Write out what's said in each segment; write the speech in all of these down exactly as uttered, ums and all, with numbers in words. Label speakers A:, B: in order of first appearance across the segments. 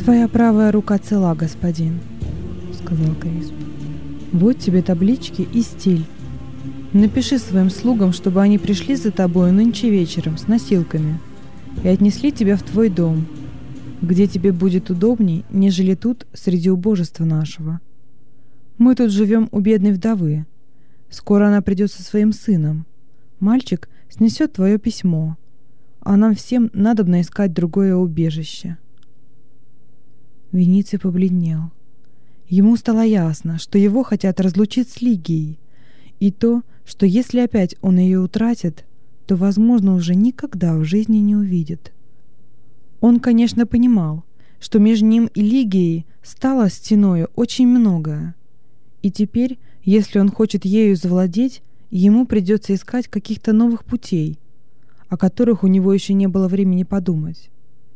A: «Твоя правая рука цела, господин», — сказал Крисп. «Вот тебе таблички и стиль. Напиши своим слугам, чтобы они пришли за тобой нынче вечером с носилками и отнесли тебя в твой дом, где тебе будет удобней, нежели тут, среди убожества нашего. Мы тут живем у бедной вдовы. Скоро она придет со своим сыном. Мальчик снесет твое письмо, а нам всем надобно искать другое убежище». Вениций побледнел. Ему стало ясно, что его хотят разлучить с Лигией, и то, что если опять он ее утратит, то, возможно, уже никогда в жизни не увидит. Он, конечно, понимал, что между ним и Лигией стало стеною очень многое, и теперь, если он хочет ею завладеть, ему придется искать каких-то новых путей, о которых у него еще не было времени подумать.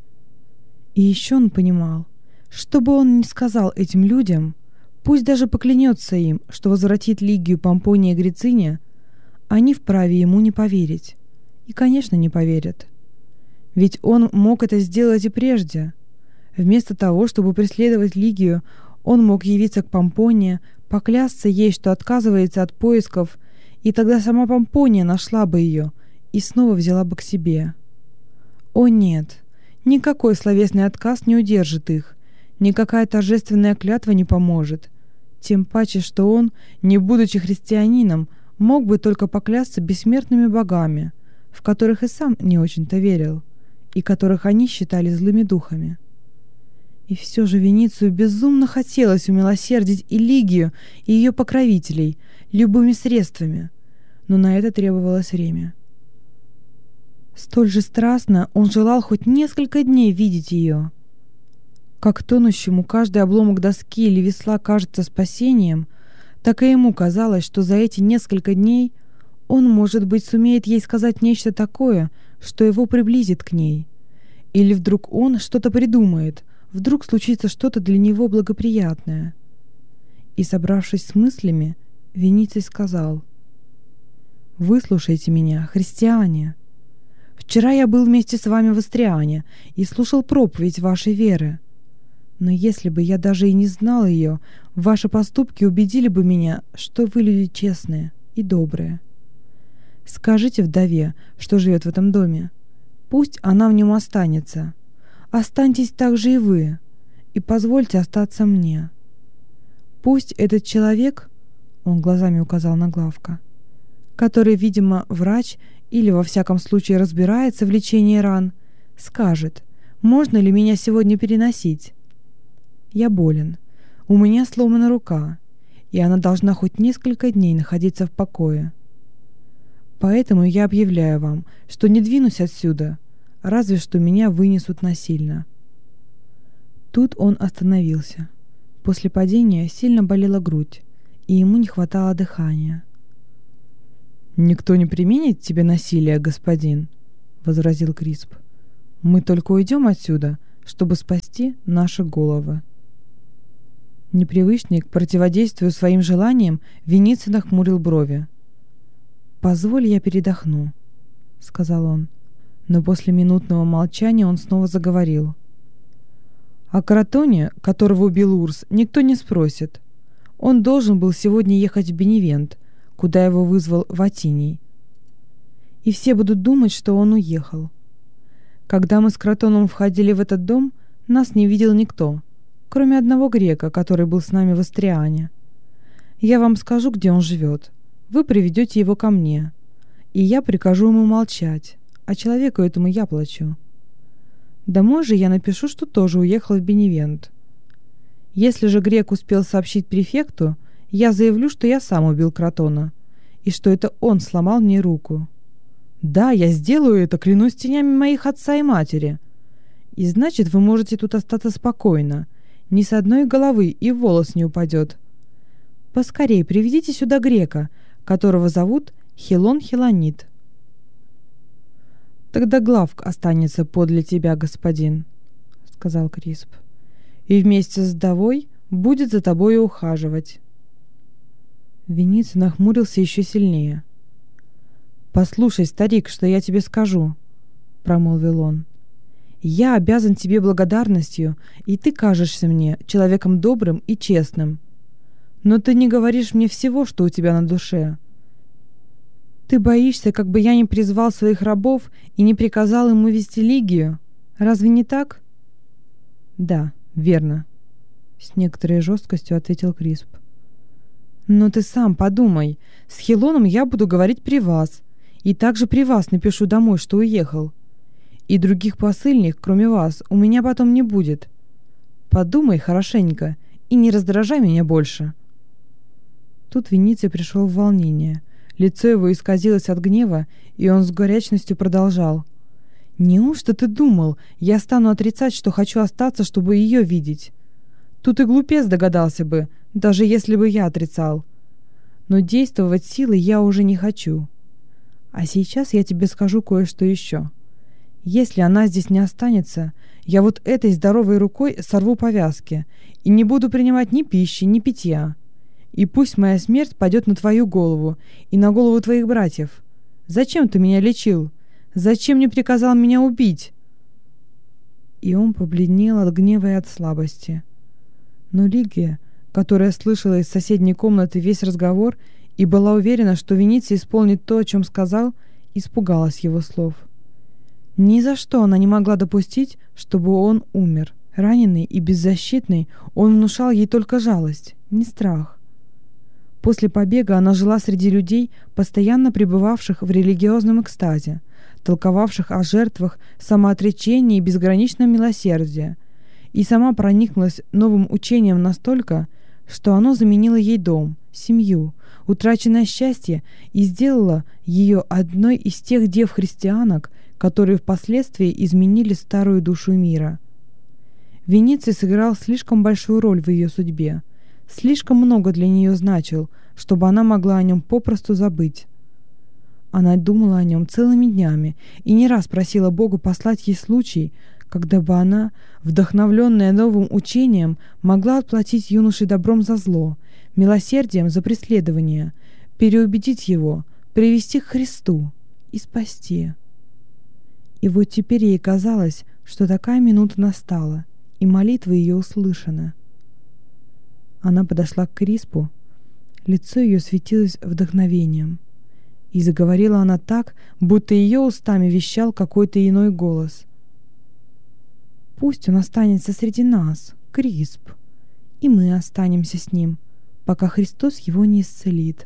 A: И еще он понимал, что бы он ни сказал этим людям, пусть даже поклянется им, что возвратит Лигию Помпонии Грицине, они вправе ему не поверить. И, конечно, не поверят. Ведь он мог это сделать и прежде. Вместо того, чтобы преследовать Лигию, он мог явиться к Помпонии, поклясться ей, что отказывается от поисков, и тогда сама Помпония нашла бы ее и снова взяла бы к себе. О нет, никакой словесный отказ не удержит их, никакая торжественная клятва не поможет. Тем паче, что он, не будучи христианином, мог бы только поклясться бессмертными богами, в которых и сам не очень-то верил, и которых они считали злыми духами. И все же Веницию безумно хотелось умилосердить и Лигию, и ее покровителей любыми средствами, но на это требовалось время. Столь же страстно он желал хоть несколько дней видеть ее. Как тонущему каждый обломок доски или весла кажется спасением, так и ему казалось, что за эти несколько дней он, может быть, сумеет ей сказать нечто такое, что его приблизит к ней. Или вдруг он что-то придумает, вдруг случится что-то для него благоприятное. И, собравшись с мыслями, Вениций сказал: «Выслушайте меня, христиане. Вчера я был вместе с вами в Астриане и слушал проповедь вашей веры. Но если бы я даже и не знал ее, ваши поступки убедили бы меня, что вы люди честные и добрые. Скажите вдове, что живет в этом доме. Пусть она в нем останется. Останьтесь также и вы, и позвольте остаться мне. Пусть этот человек, — он глазами указал на Главка, который, видимо, врач или во всяком случае разбирается в лечении ран, скажет, можно ли меня сегодня переносить. Я болен, у меня сломана рука, и она должна хоть несколько дней находиться в покое. Поэтому я объявляю вам, что не двинусь отсюда, разве что меня вынесут насильно». Тут он остановился. После падения сильно болела грудь, и ему не хватало дыхания. «Никто не применит тебе насилие, господин», — возразил Крисп. «Мы только уйдем отсюда, чтобы спасти наши головы». Непривычный к противодействию своим желаниям, Вениций нахмурил брови. «Позволь, я передохну», — сказал он. Но после минутного молчания он снова заговорил. «О Кротоне, которого убил Урс, никто не спросит. Он должен был сегодня ехать в Беневент, куда его вызвал Ватиний. И все будут думать, что он уехал. Когда мы с Кротоном входили в этот дом, нас не видел никто, кроме одного грека, который был с нами в Астриане. Я вам скажу, где он живет. Вы приведете его ко мне, и я прикажу ему молчать, а человеку этому я плачу. Домой же я напишу, что тоже уехал в Беневент. Если же грек успел сообщить префекту, я заявлю, что я сам убил Кротона, и что это он сломал мне руку. Да, я сделаю это, клянусь тенями моих отца и матери. И значит, вы можете тут остаться спокойно, ни с одной головы и волос не упадет. Поскорей приведите сюда грека, которого зовут Хилон Хилонит». «Тогда Главк останется подле тебя, господин», — сказал Крисп, «и вместе с вдовой будет за тобой ухаживать». Вениций нахмурился еще сильнее. «Послушай, старик, что я тебе скажу», — промолвил он. Я обязан тебе благодарностью, и ты кажешься мне человеком добрым и честным. Но ты не говоришь мне всего, что у тебя на душе. Ты боишься, как бы я не призвал своих рабов и не приказал ему вести Лигию? Разве не так?» «Да, верно», — с некоторой жесткостью ответил Крисп. «Но ты сам подумай. С Хилоном я буду говорить при вас. И также при вас напишу домой, что уехал. И других посыльных, кроме вас, у меня потом не будет. Подумай хорошенько и не раздражай меня больше». Тут Вениций пришел в волнение. Лицо его исказилось от гнева, и он с горячностью продолжал. «Неужто ты думал, я стану отрицать, что хочу остаться, чтобы ее видеть? Тут и глупец догадался бы, даже если бы я отрицал. Но действовать силой я уже не хочу. А сейчас я тебе скажу кое-что еще. Если она здесь не останется, я вот этой здоровой рукой сорву повязки и не буду принимать ни пищи, ни питья. И пусть моя смерть падет на твою голову и на голову твоих братьев. Зачем ты меня лечил? Зачем не приказал меня убить?» И он побледнел от гнева и от слабости. Но Лигия, которая слышала из соседней комнаты весь разговор и была уверена, что Вениций исполнит то, о чем сказал, испугалась его слов. Ни за что она не могла допустить, чтобы он умер. Раненый и беззащитный, он внушал ей только жалость, не страх. После побега она жила среди людей, постоянно пребывавших в религиозном экстазе, толковавших о жертвах, самоотречении и безграничном милосердии, и сама проникнулась новым учением настолько, что оно заменило ей дом, семью, утраченное счастье и сделало ее одной из тех дев-христианок, которые впоследствии изменили старую душу мира. Вениций сыграл слишком большую роль в ее судьбе, слишком много для нее значил, чтобы она могла о нем попросту забыть. Она думала о нем целыми днями и не раз просила Бога послать ей случай, когда бы она, вдохновленная новым учением, могла отплатить юноше добром за зло, милосердием за преследование, переубедить его, привести к Христу и спасти. И вот теперь ей казалось, что такая минута настала, и молитва ее услышана. Она подошла к Криспу, лицо ее светилось вдохновением. И заговорила она так, будто ее устами вещал какой-то иной голос. «Пусть он останется среди нас, Крисп, и мы останемся с ним, пока Христос его не исцелит».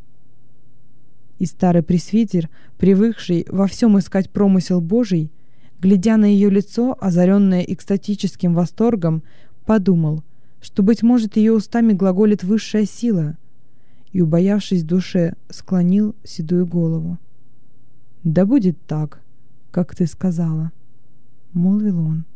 A: И старый пресвитер, привыкший во всем искать промысел Божий, глядя на ее лицо, озаренное экстатическим восторгом, подумал, что, быть может, ее устами глаголит высшая сила, и, убоявшись в душе, склонил седую голову. «Да будет так, как ты сказала», — молвил он.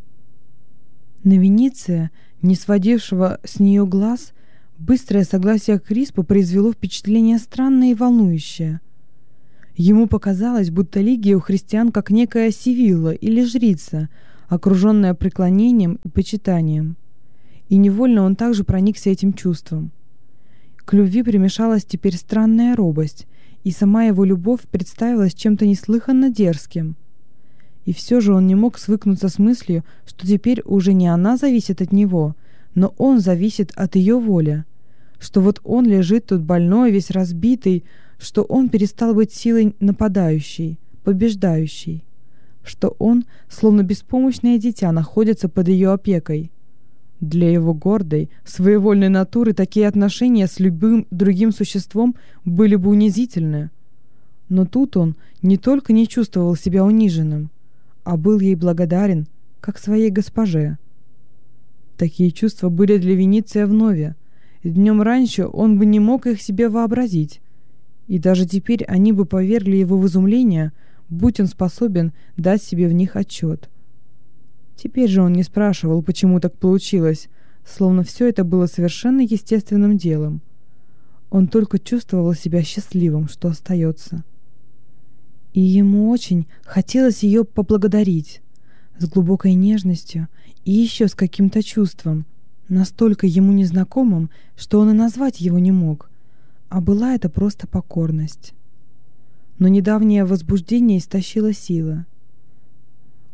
A: На Вениция, не сводившего с нее глаз, быстрое согласие Криспа произвело впечатление странное и волнующее. Ему показалось, будто Лигия у христиан как некая Сивилла или жрица, окруженная преклонением и почитанием. И невольно он также проникся этим чувством. К любви примешалась теперь странная робость, и сама его любовь представилась чем-то неслыханно дерзким. И все же он не мог свыкнуться с мыслью, что теперь уже не она зависит от него, но он зависит от ее воли, что вот он лежит тут больной, весь разбитый, что он перестал быть силой нападающей, побеждающей, что он, словно беспомощное дитя, находится под ее опекой. Для его гордой, своевольной натуры такие отношения с любым другим существом были бы унизительны. Но тут он не только не чувствовал себя униженным, а был ей благодарен, как своей госпоже. Такие чувства были для Вениция вновь. Днем раньше он бы не мог их себе вообразить, и даже теперь они бы повергли его в изумление, будь он способен дать себе в них отчет. Теперь же он не спрашивал, почему так получилось, словно все это было совершенно естественным делом. Он только чувствовал себя счастливым, что остается. И ему очень хотелось ее поблагодарить с глубокой нежностью и еще с каким-то чувством, настолько ему незнакомым, что он и назвать его не мог, а была это просто покорность. Но недавнее возбуждение истощило силы.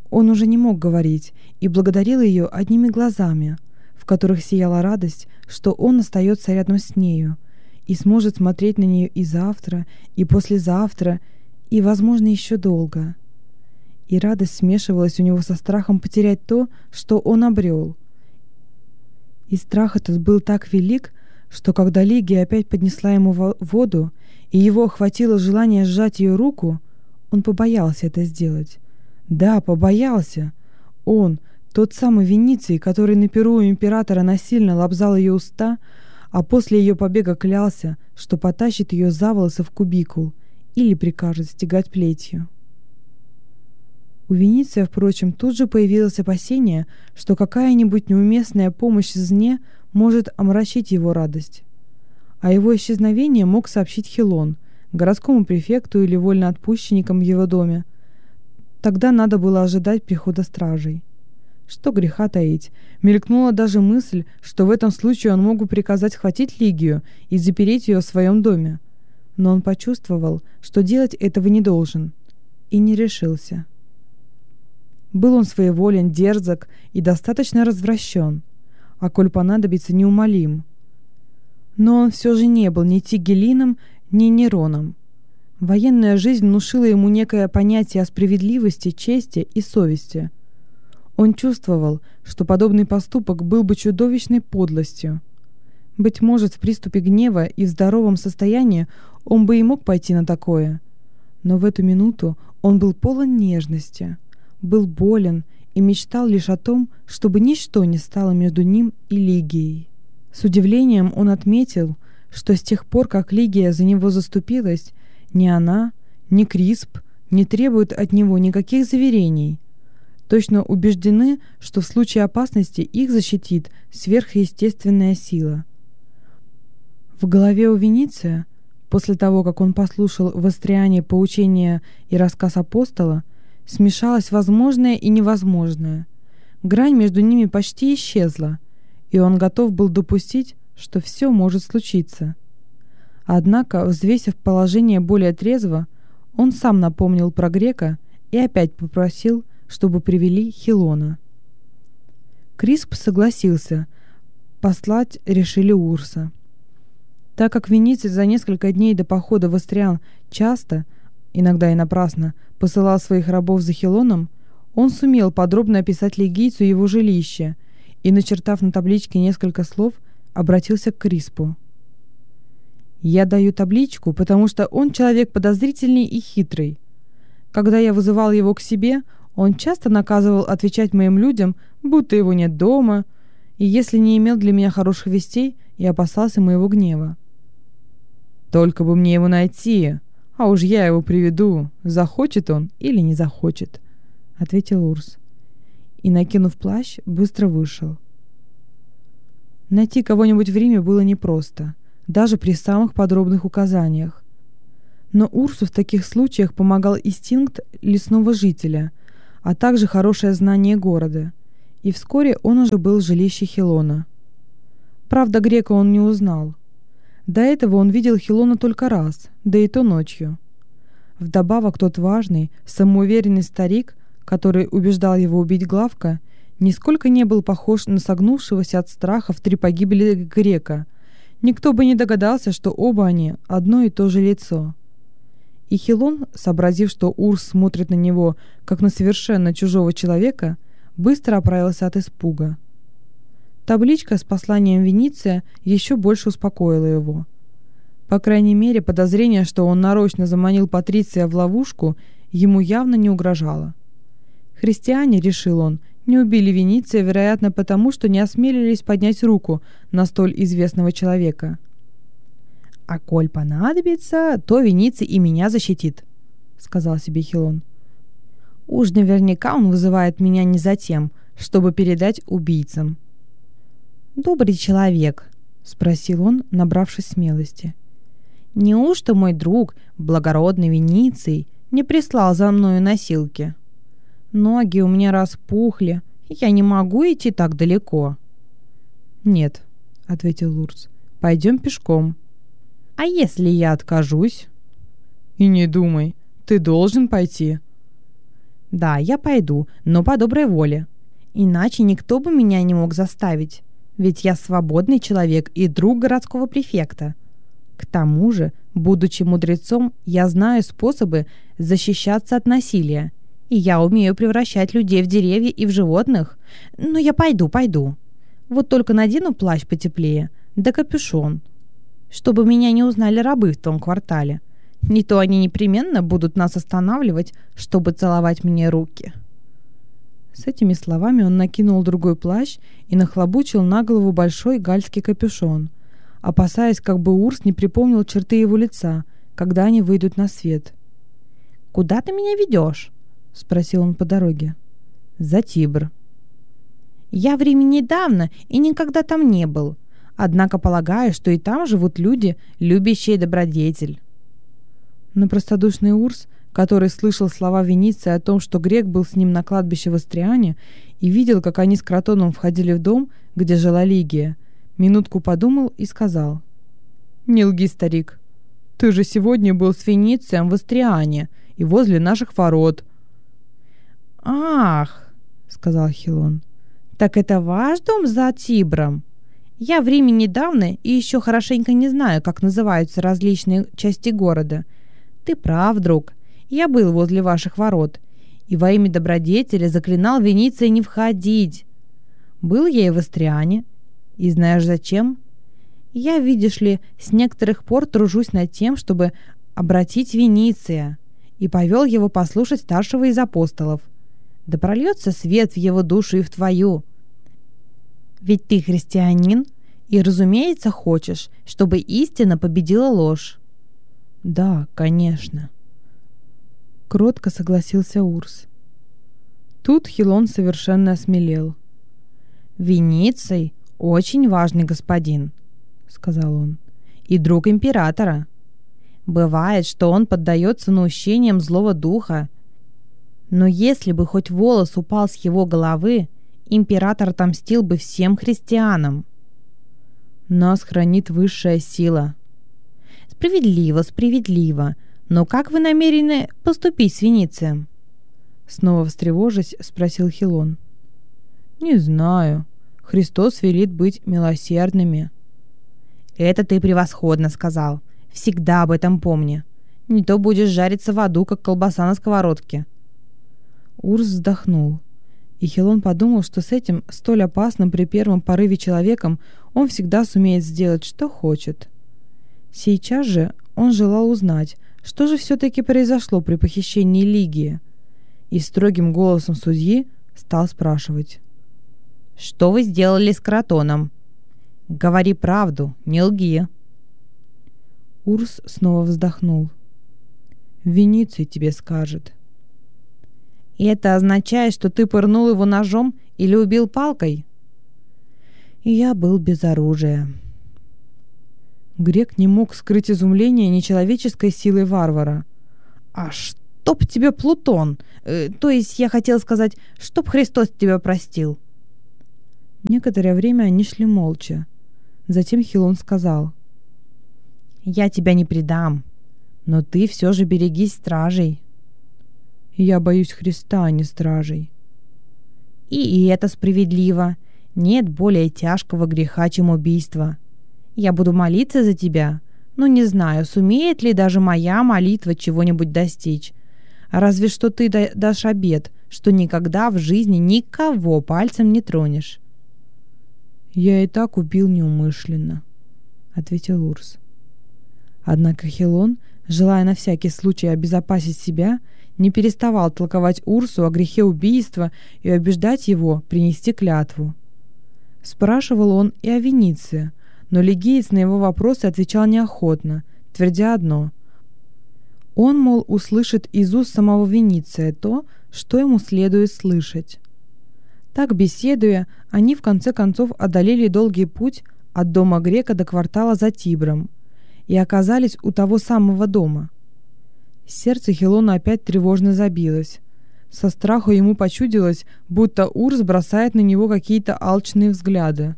A: Он уже не мог говорить и благодарил ее одними глазами, в которых сияла радость, что он остается рядом с нею и сможет смотреть на нее и завтра, и послезавтра, и, возможно, еще долго. И радость смешивалась у него со страхом потерять то, что он обрел. И страх этот был так велик, что когда Лигия опять поднесла ему воду, и его охватило желание сжать ее руку, он побоялся это сделать. Да, побоялся. Он, тот самый Вениций, который на перу у императора насильно лобзал ее уста, а после ее побега клялся, что потащит ее за волосы в кубикул или прикажет стегать плетью. У Вениция, впрочем, тут же появилось опасение, что какая-нибудь неуместная помощь извне может омрачить его радость. О его исчезновении мог сообщить Хилон, городскому префекту или вольноотпущенникам в его доме. Тогда надо было ожидать прихода стражей. Что греха таить, мелькнула даже мысль, что в этом случае он мог бы приказать схватить Лигию и запереть ее в своем доме. Но он почувствовал, что делать этого не должен, и не решился. Был он своеволен, дерзок и достаточно развращен, а коль понадобится, неумолим. Но он все же не был ни Тигелином, ни Нероном. Военная жизнь внушила ему некое понятие о справедливости, чести и совести. Он чувствовал, что подобный поступок был бы чудовищной подлостью. Быть может, в приступе гнева и в здоровом состоянии он бы и мог пойти на такое. Но в эту минуту он был полон нежности, был болен и мечтал лишь о том, чтобы ничто не стало между ним и Лигией. С удивлением он отметил, что с тех пор, как Лигия за него заступилась, ни она, ни Крисп не требуют от него никаких заверений. Точно убеждены, что в случае опасности их защитит сверхъестественная сила. В голове у Вениция, после того, как он послушал в Астриане поучение и рассказ апостола, смешалось возможное и невозможное. Грань между ними почти исчезла, и он готов был допустить, что все может случиться. Однако, взвесив положение более трезво, он сам напомнил про грека и опять попросил, чтобы привели Хилона. Крисп согласился, послать решили Урса. Так как Вениций за несколько дней до похода в Астриан часто, иногда и напрасно, посылал своих рабов за Хилоном, он сумел подробно описать лигийцу его жилище и, начертав на табличке несколько слов, обратился к Криспу. «Я даю табличку, потому что он человек подозрительный и хитрый. Когда я вызывал его к себе, он часто наказывал отвечать моим людям, будто его нет дома, и если не имел для меня хороших вестей, я опасался моего гнева. Только бы мне его найти, а уж я его приведу, захочет он или не захочет», — ответил Урс. И, накинув плащ, быстро вышел. Найти кого-нибудь в Риме было непросто, даже при самых подробных указаниях. Но Урсу в таких случаях помогал инстинкт лесного жителя, а также хорошее знание города, и вскоре он уже был в жилище Хилона. Правда, грека он не узнал. До этого он видел Хилона только раз, да и то ночью. Вдобавок тот важный, самоуверенный старик, который убеждал его убить Главка, нисколько не был похож на согнувшегося от страха в три погибели грека. Никто бы не догадался, что оба они одно и то же лицо. И Хилон, сообразив, что Урс смотрит на него, как на совершенно чужого человека, быстро оправился от испуга. Табличка с посланием Вениция еще больше успокоила его. По крайней мере, подозрение, что он нарочно заманил Патриция в ловушку, ему явно не угрожало. Христиане, решил он, не убили Вениция, вероятно, потому, что не осмелились поднять руку на столь известного человека. «А коль понадобится, то Вениций и меня защитит», — сказал себе Хилон. «Уж наверняка он вызывает меня не за тем, чтобы передать убийцам». «Добрый человек», — спросил он, набравшись смелости. «Неужто мой друг, благородный Вениций, не прислал за мною носилки? Ноги у меня распухли, и я не могу идти так далеко». «Нет», — ответил Урс, — «пойдем пешком». «А если я откажусь?» «И не думай, ты должен пойти». Да, я пойду, но по доброй воле. Иначе никто бы меня не мог заставить. Ведь я свободный человек и друг городского префекта. К тому же, будучи мудрецом, я знаю способы защищаться от насилия. И я умею превращать людей в деревья и в животных. Но я пойду, пойду. Вот только надену плащ потеплее, да капюшон, чтобы меня не узнали рабы в том квартале. Не то они непременно будут нас останавливать, чтобы целовать мне руки». С этими словами он накинул другой плащ и нахлобучил на голову большой гальский капюшон, опасаясь, как бы Урс не припомнил черты его лица, когда они выйдут на свет. «Куда ты меня ведешь?» — спросил он по дороге. «За Тибр». «Я в Риме недавно и никогда там не был. Однако полагаю, что и там живут люди, любящие добродетель». Но простодушный Урс, который слышал слова Вениции о том, что грек был с ним на кладбище в Астриане и видел, как они с Кротоном входили в дом, где жила Лигия, минутку подумал и сказал: «Не лги, старик. Ты же сегодня был с Веницием в Астриане и возле наших ворот». «Ах!» — сказал Хилон. «Так это ваш дом за Тибром? Я в Риме недавно и еще хорошенько не знаю, как называются различные части города. Ты прав, друг. Я был возле ваших ворот и во имя добродетели заклинал Вениция не входить. Был я и в Астриане. И знаешь зачем? Я, видишь ли, с некоторых пор тружусь над тем, чтобы обратить Вениция, и повел его послушать старшего из апостолов. Да прольется свет в его душу и в твою. Ведь ты христианин и, разумеется, хочешь, чтобы истина победила ложь». «Да, конечно», — кротко согласился Урс. Тут Хилон совершенно осмелел. «Вениций — очень важный господин», — сказал он, — «и друг императора. Бывает, что он поддается наущениям злого духа. Но если бы хоть волос упал с его головы, император отомстил бы всем христианам». «Нас хранит высшая сила». «Справедливо, справедливо. Но как вы намерены поступить с Веницием?» Снова встревожись, спросил Хилон. «Не знаю. Христос велит быть милосердными». «Это ты превосходно сказал. Всегда об этом помни. Не то будешь жариться в аду, как колбаса на сковородке». Урс вздохнул. И Хилон подумал, что с этим столь опасным при первом порыве человеком он всегда сумеет сделать, что хочет. Сейчас же он желал узнать, что же все-таки произошло при похищении Лигии, и строгим голосом судьи стал спрашивать: «Что вы сделали с Кротоном? Говори правду, не лги». Урс снова вздохнул. «Вениций тебе скажет». «И это означает, что ты пырнул его ножом или убил палкой?» «Я был без оружия». Грек не мог скрыть изумление нечеловеческой силой варвара. «А чтоб тебе Плутон! Э, то есть я хотел сказать, чтоб Христос тебя простил!» Некоторое время они шли молча. Затем Хилон сказал: «Я тебя не предам, но ты все же берегись стражей». «Я боюсь Христа, а не стражей». «И, и это справедливо. Нет более тяжкого греха, чем убийство. Я буду молиться за тебя, но не знаю, сумеет ли даже моя молитва чего-нибудь достичь. Разве что ты да- дашь обет, что никогда в жизни никого пальцем не тронешь». «Я и так убил неумышленно», — ответил Урс. Однако Хилон, желая на всякий случай обезопасить себя, не переставал толковать Урсу о грехе убийства и убеждать его принести клятву. Спрашивал он и о Вениции, но лигиец на его вопросы отвечал неохотно, твердя одно: он, мол, услышит из уст самого Вениция то, что ему следует слышать. Так, беседуя, они в конце концов одолели долгий путь от дома грека до квартала за Тибром и оказались у того самого дома. Сердце Хилона опять тревожно забилось. Со страху ему почудилось, будто Урс бросает на него какие-то алчные взгляды.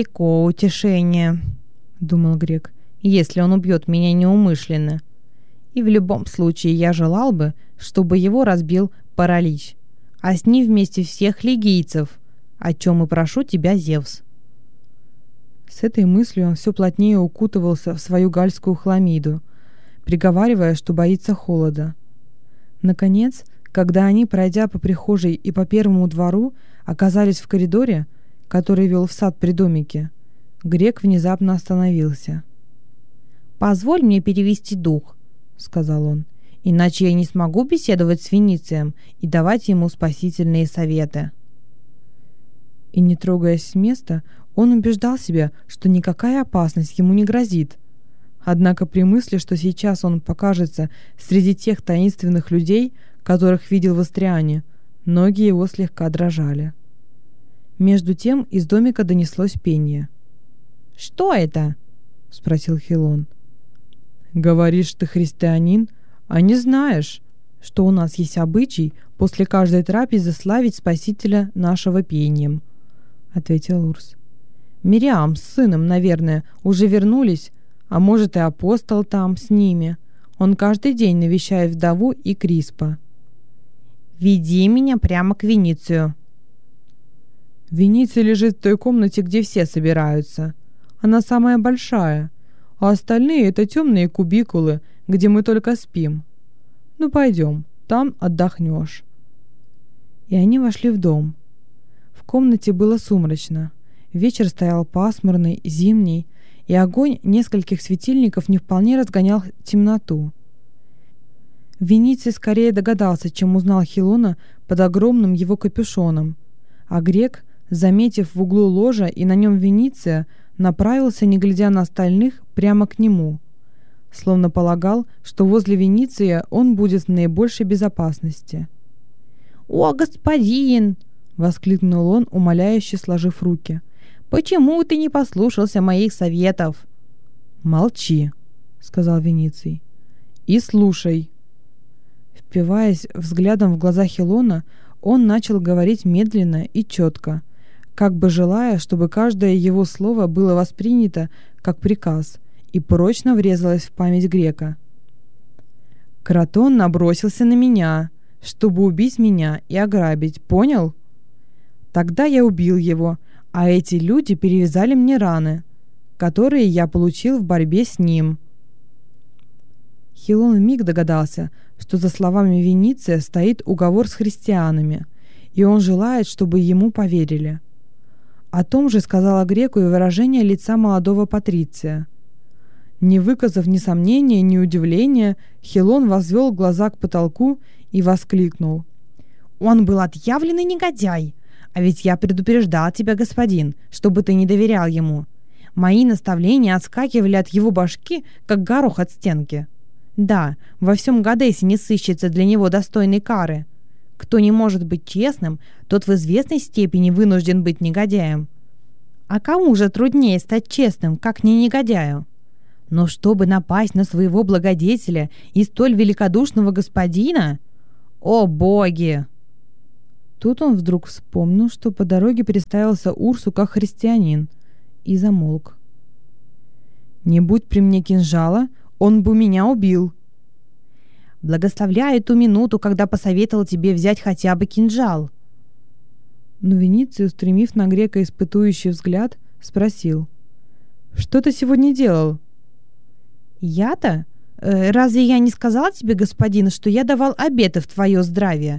A: «Невелико утешение», — думал грек, — «если он убьет меня неумышленно.
B: И в любом случае я желал бы, чтобы его разбил паралич, а с ним вместе всех лигийцев, о чем и прошу тебя, Зевс».
A: С этой мыслью он все плотнее укутывался в свою гальскую хламиду, приговаривая, что боится холода. Наконец, когда они, пройдя по прихожей и по первому двору, оказались в коридоре, который вел в сад при домике, грек внезапно остановился.
B: «Позволь мне перевести дух», — сказал он, — «иначе я не смогу беседовать с Веницием и давать ему спасительные советы».
A: И, не трогаясь с места, он убеждал себя, что никакая опасность ему не грозит. Однако при мысли, что сейчас он покажется среди тех таинственных людей, которых видел в Астриане, ноги его слегка дрожали. Между тем из домика донеслось пение.
B: «Что это?»
A: — спросил Хилон. «Говоришь, ты христианин, а не знаешь, что у нас есть обычай после каждой трапезы славить Спасителя нашего пением», — ответил Урс. «Мириам с сыном, наверное, уже вернулись, а может и апостол там с ними. Он каждый день навещает вдову и Криспа».
B: «Веди меня прямо к Веницию».
A: «Вениция лежит в той комнате, где все собираются. Она самая большая, а остальные — это темные кубикулы, где мы только спим. Ну, пойдем, там отдохнешь». И они вошли в дом. В комнате было сумрачно. Вечер стоял пасмурный, зимний, и огонь нескольких светильников не вполне разгонял темноту. Вениций скорее догадался, чем узнал Хилона под огромным его капюшоном, а грек, заметив в углу ложа и на нем Вениция, направился, не глядя на остальных, прямо к нему, словно полагал, что возле Вениция он будет в наибольшей безопасности.
B: «О, господин!» — воскликнул он, умоляюще сложив руки. «Почему ты не послушался моих советов?»
A: «Молчи», — сказал Вениций, — «и слушай». Впиваясь взглядом в глаза Хилона, он начал говорить медленно и четко, как бы желая, чтобы каждое его слово было воспринято как приказ и прочно врезалось в память грека. «Кратон набросился на меня, чтобы убить меня и ограбить, понял? Тогда я убил его, а эти люди перевязали мне раны, которые я получил в борьбе с ним». Хилон вмиг догадался, что за словами Вениция стоит уговор с христианами, и он желает, чтобы ему поверили. О том же сказала греку и выражение лица молодого патриция. Не выказав ни сомнения, ни удивления, Хилон возвел глаза к потолку и воскликнул. «Он был отъявленный негодяй! А ведь я предупреждал тебя, господин, чтобы ты не доверял ему. Мои наставления отскакивали от его башки, как горох от стенки. Да, во всем Гадесе не сыщется для него достойной кары. Кто не может быть честным, тот в известной степени вынужден быть негодяем. А кому же труднее стать честным, как не негодяю? Но чтобы напасть на своего благодетеля и столь великодушного господина? О боги!» Тут он вдруг вспомнил, что по дороге представился Урсу как христианин, и замолк. «Не будь при мне кинжала, он бы меня убил».
B: «Благословляю ту минуту, когда посоветовал тебе взять хотя бы кинжал».
A: Но Вениций, устремив на грека испытующий взгляд, спросил: «Что ты сегодня делал?»
B: «Я-то? Э, разве я не сказал тебе, господин, что я давал обеты в твое здравие?»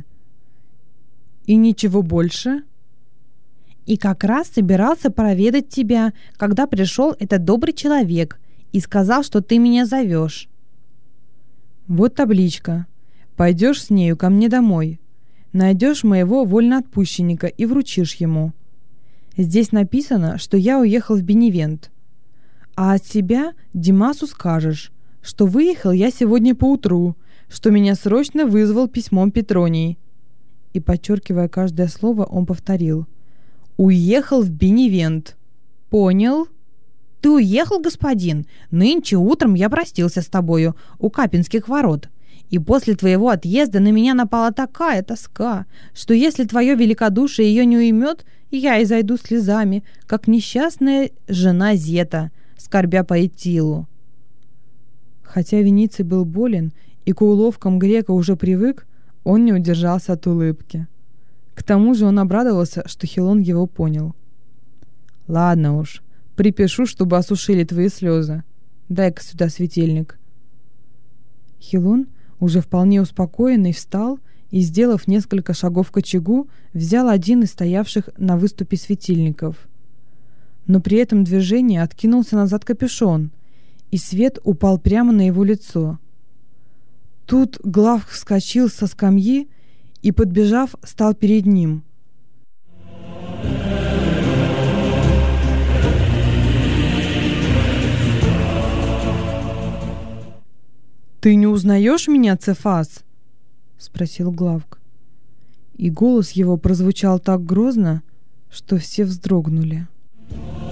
A: «И ничего больше?»
B: «И как раз собирался проведать тебя, когда пришел этот добрый человек и сказал, что ты меня зовешь».
A: «Вот табличка. Пойдешь с нею ко мне домой. Найдешь моего вольноотпущенника и вручишь ему. Здесь написано, что я уехал в Беневент. А от себя Димасу скажешь, что выехал я сегодня поутру, что меня срочно вызвал письмом Петроний». И, подчеркивая каждое слово, он повторил: «Уехал в Беневент. Понял?»
B: «Ты уехал, господин? Нынче утром я простился с тобою у Капинских ворот. И после твоего отъезда на меня напала такая тоска, что если твое великодушие ее не уймет, я и зайду слезами, как несчастная жена Зета, скорбя по Этилу».
A: Хотя Вениций был болен и к уловкам грека уже привык, он не удержался от улыбки. К тому же он обрадовался, что Хилон его понял. «Ладно уж, припишу, чтобы осушили твои слезы. Дай-ка сюда светильник». Хилон, уже вполне успокоенный, встал и, сделав несколько шагов к очагу, взял один из стоявших на выступе светильников. Но при этом движении откинулся назад капюшон, и свет упал прямо на его лицо. Тут Главк вскочил со скамьи и, подбежав, стал перед ним. «Ты не узнаешь меня, Цефас?» — спросил Главк. И голос его прозвучал так грозно, что все вздрогнули.